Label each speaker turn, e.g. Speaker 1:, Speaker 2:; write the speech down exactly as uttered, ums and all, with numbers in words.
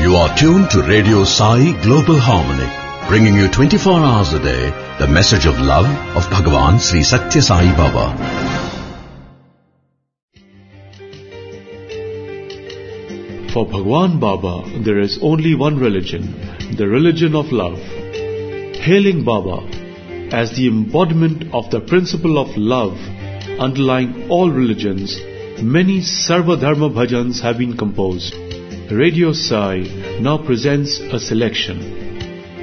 Speaker 1: You are tuned to Radio Sai Global Harmony, bringing you twenty-four hours a day the message of love of Bhagavan Sri Satya Sai Baba.
Speaker 2: For Bhagwan Baba, there is only one religion, the religion of love. Hailing Baba as the embodiment of the principle of love underlying all religions, many Sarva Dharma bhajans have been composed. Radio Sai now presents a selection.